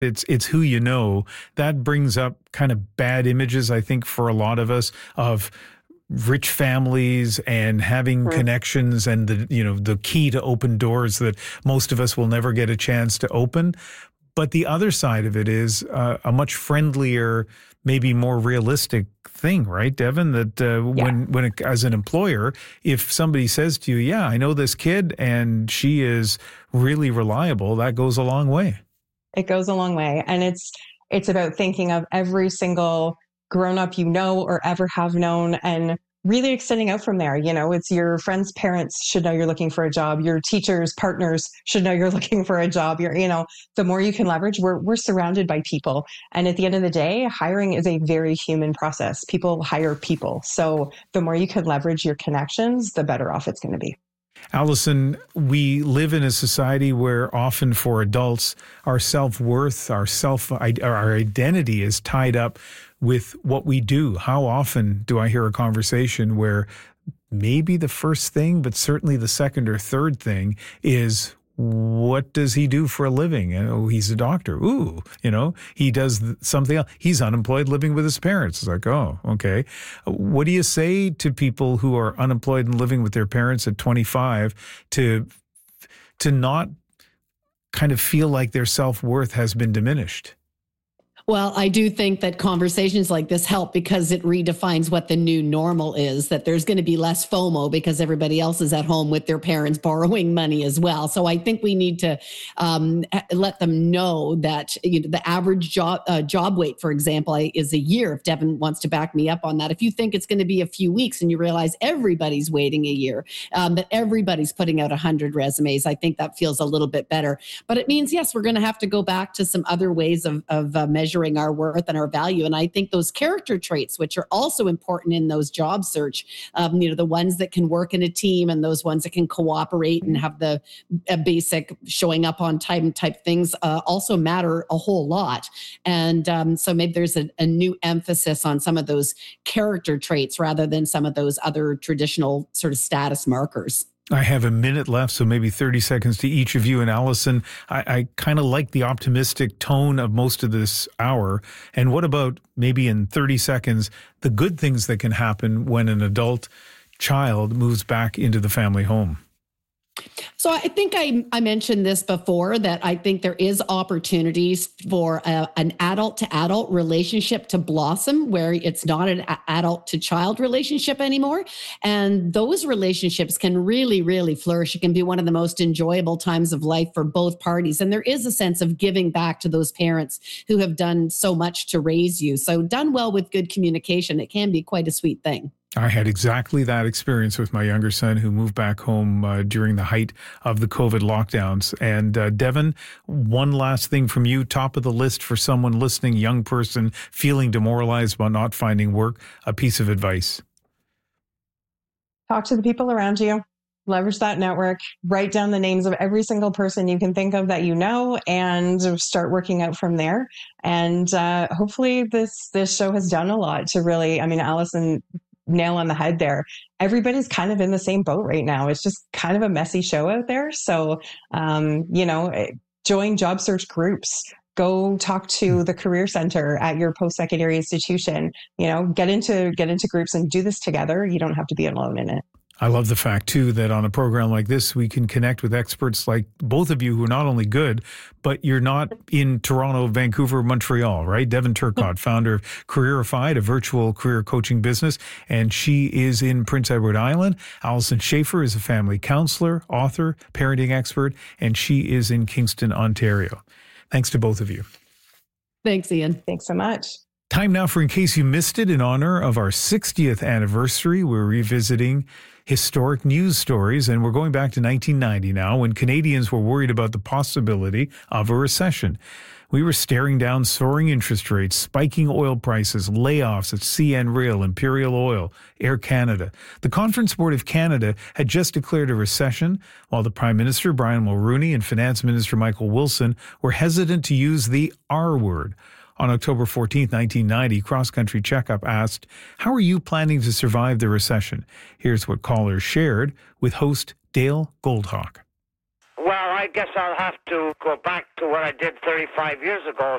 It's who you know. That brings up kind of bad images, I think, for a lot of us of rich families and having connections and the key to open doors that most of us will never get a chance to open. But the other side of it is a much friendlier, maybe more realistic thing, right, Devin? That when as an employer, if somebody says to you, yeah, I know this kid and she is really reliable, that goes a long way. It goes a long way. And it's about thinking of every single grown-up you know or ever have known and really extending out from there. It's your friends' parents should know you're looking for a job. Your teachers' partners should know you're looking for a job. The more you can leverage, we're surrounded by people. And at the end of the day, hiring is a very human process. People hire people. So the more you can leverage your connections, the better off it's going to be. Allison, we live in a society where often for adults, our self-worth, our identity is tied up with what we do. How often do I hear a conversation where maybe the first thing, but certainly the second or third thing is, what does he do for a living? Oh, he's a doctor. Ooh, he does something else. He's unemployed living with his parents. It's like, oh, okay. What do you say to people who are unemployed and living with their parents at 25 to not kind of feel like their self-worth has been diminished? Well, I do think that conversations like this help because it redefines what the new normal is, that there's going to be less FOMO because everybody else is at home with their parents borrowing money as well. So I think we need to let them know that the average job wait, for example, is a year. If Devin wants to back me up on that, if you think it's going to be a few weeks and you realize everybody's waiting a year, that everybody's putting out 100 resumes, I think that feels a little bit better. But it means, yes, we're going to have to go back to some other ways of measuring our worth and our value. And I think those character traits, which are also important in those job search, the ones that can work in a team and those ones that can cooperate and have the basic showing up on time type things also matter a whole lot. And so maybe there's a new emphasis on some of those character traits rather than some of those other traditional sort of status markers. I have a minute left, so maybe 30 seconds to each of you. And Allison, I kind of like the optimistic tone of most of this hour. And what about maybe in 30 seconds, the good things that can happen when an adult child moves back into the family home? So I think I mentioned this before, that I think there is opportunities for an adult to adult relationship to blossom where it's not an adult to child relationship anymore. And those relationships can really, really flourish. It can be one of the most enjoyable times of life for both parties. And there is a sense of giving back to those parents who have done so much to raise you. So done well with good communication, it can be quite a sweet thing. I had exactly that experience with my younger son who moved back home during the height of the COVID lockdowns. And Devin, one last thing from you, top of the list for someone listening, young person feeling demoralized about not finding work, a piece of advice. Talk to the people around you. Leverage that network. Write down the names of every single person you can think of that you know and start working out from there. And hopefully this show has done a lot to really, Allison, nail on the head there. Everybody's kind of in the same boat right now. It's just kind of a messy show out there. So, join job search groups. Go talk to the career center at your post-secondary institution. Get into groups and do this together. You don't have to be alone in it. I love the fact, too, that on a program like this, we can connect with experts like both of you who are not only good, but you're not in Toronto, Vancouver, Montreal, right? Devin Turcotte, founder of Careerified, a virtual career coaching business, and she is in Prince Edward Island. Allison Schaefer is a family counselor, author, parenting expert, and she is in Kingston, Ontario. Thanks to both of you. Thanks, Ian. Thanks so much. Time now for In Case You Missed It. In honor of our 60th anniversary, we're revisiting historic news stories, and we're going back to 1990 now, when Canadians were worried about the possibility of a recession. We were staring down soaring interest rates, spiking oil prices, layoffs at CN Rail, Imperial Oil, Air Canada. The Conference Board of Canada had just declared a recession, while the Prime Minister, Brian Mulroney, and Finance Minister Michael Wilson were hesitant to use the R word. On October 14, 1990, Cross Country Checkup asked, "How are you planning to survive the recession?" Here's what callers shared with host Dale Goldhawk. Well, I guess I'll have to go back to what I did 35 years ago.